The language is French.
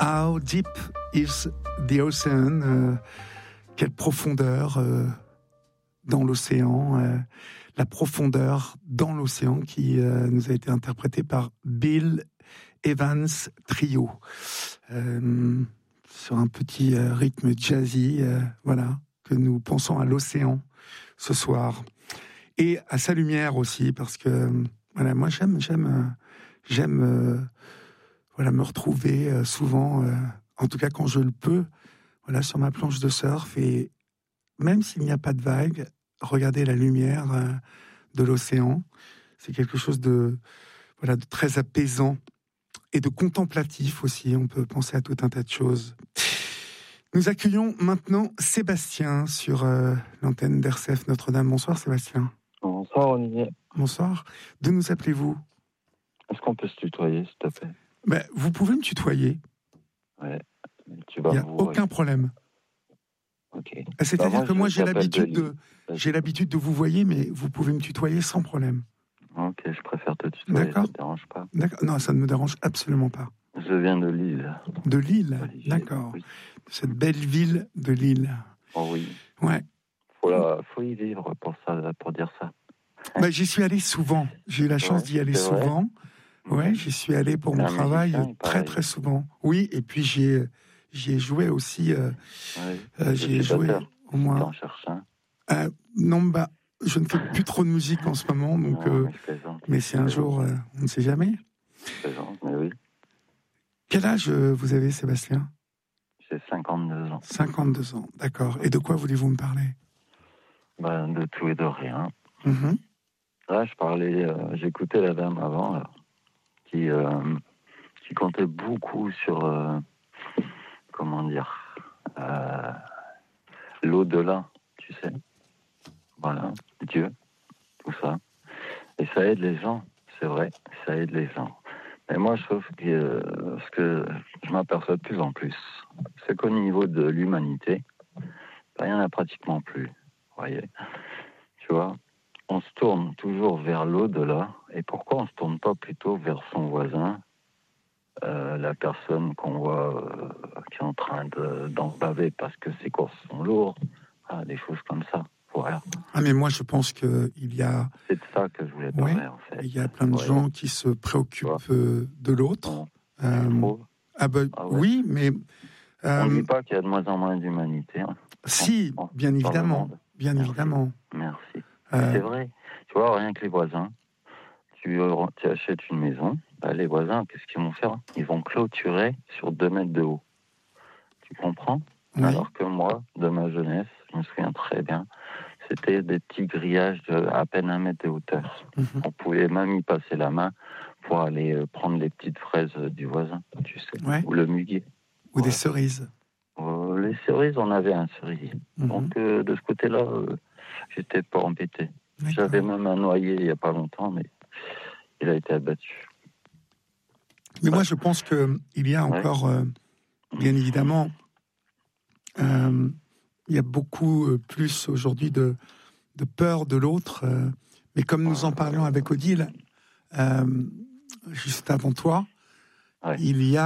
How deep is the ocean? Quelle profondeur dans l'océan, la profondeur dans l'océan qui nous a été interprétée par Bill Evans Trio, sur un petit rythme jazzy, voilà, que nous pensons à l'océan ce soir. Et à sa lumière aussi, parce que voilà, moi j'aime voilà, me retrouver souvent, en tout cas quand je le peux, voilà, sur ma planche de surf, et même s'il n'y a pas de vagues, regarder la lumière de l'océan, c'est quelque chose de, voilà, de très apaisant et de contemplatif aussi. On peut penser à tout un tas de choses. Nous accueillons maintenant Sébastien sur l'antenne d'RCF Notre-Dame. Bonsoir Sébastien. Bonsoir Olivier. Bonsoir. D'où nous appelez-vous? Est-ce qu'on peut se tutoyer, s'il te plaît? Ben, vous pouvez me tutoyer. Ouais. Il n'y a aucun problème. Okay. C'est-à-dire que moi j'ai l'habitude de vous voyer, mais vous pouvez me tutoyer sans problème. Ok, je préfère te tutoyer. D'accord. Ça te dérange pas? D'accord. Non, ça ne me dérange absolument pas. Je viens de Lille. De Lille, d'accord. Oui. Cette belle ville de Lille. Oh oui. Ouais. Faut y vivre pour dire ça. Bah, j'y suis allé souvent. J'ai eu la chance d'y aller souvent. Ouais, j'y suis allé pour mon travail très très souvent. Oui, et puis j'y ai joué aussi. J'y ai joué au moins. Non, bah, je ne fais plus trop de musique en ce moment, donc. Mais si un jour, on ne sait jamais. Mais oui. Quel âge vous avez, Sébastien? J'ai 52 ans. 52 ans, d'accord. Et de quoi voulez-vous me parler? De tout et de rien. Mm-hmm. Là, j'écoutais la dame avant, là, qui comptait beaucoup sur, comment dire, l'au-delà, tu sais. Voilà, Dieu, tout ça. Et ça aide les gens, c'est vrai, ça aide les gens. Mais moi, je trouve que ce que je m'aperçois de plus en plus, c'est qu'au niveau de l'humanité, il n'y en a pratiquement plus, vous voyez. Tu vois, on se tourne toujours vers l'au-delà. Et pourquoi on ne se tourne pas plutôt vers son voisin, la personne qu'on voit qui est en train d'en baver parce que ses courses sont lourdes, des choses comme ça. Voilà. Ah, mais moi, je pense qu'il y a... C'est de ça que je voulais parler, en fait. Il y a plein de gens qui se préoccupent de l'autre. Oui, mais... on ne dit pas qu'il y a de moins en moins d'humanité. Hein. Si, bien évidemment. Bien évidemment. Merci. C'est vrai. Tu vois, rien que les voisins, tu achètes une maison, les voisins, qu'est-ce qu'ils vont faire? Ils vont clôturer sur 2 mètres de haut. Tu comprends? Oui. Alors que moi, de ma jeunesse, je me souviens très bien, c'était des petits grillages de à peine 1 mètre de hauteur. Mm-hmm. On pouvait même y passer la main pour aller prendre les petites fraises du voisin, tu sais, ou le muguet. Ou des cerises. Les cerises, on avait un cerisier. Mm-hmm. Donc, de ce côté-là, j'étais pas embêté. D'accord. J'avais même un noyer il n'y a pas longtemps, mais il a été abattu. Mais moi, je pense qu'il y a encore, bien évidemment, il y a beaucoup plus aujourd'hui de peur de l'autre. Mais comme nous en parlions avec Odile, juste avant toi, il y a